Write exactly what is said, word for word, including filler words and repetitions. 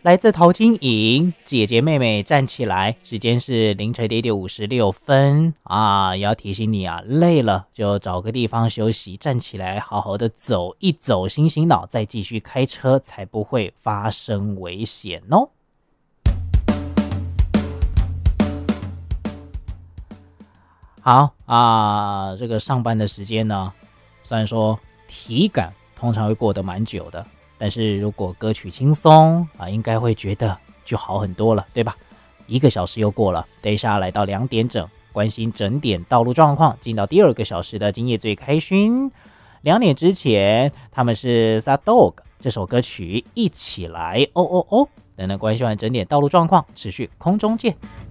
来自陶晶莹，姐姐妹妹站起来，时间是凌晨一点五十六分啊！也要提醒你啊，累了就找个地方休息，站起来好好的走一走，醒醒脑，再继续开车，才不会发生危险哦。好啊，这个上班的时间呢，虽然说体感通常会过得蛮久的，但是如果歌曲轻松啊，应该会觉得就好很多了，对吧？一个小时又过了，等一下来到两点整，关心整点道路状况，进到第二个小时的今夜最开心。两点之前，他们是 Sad Dog 这首歌曲一起来哦哦哦，等等关心完整点道路状况，持续空中见。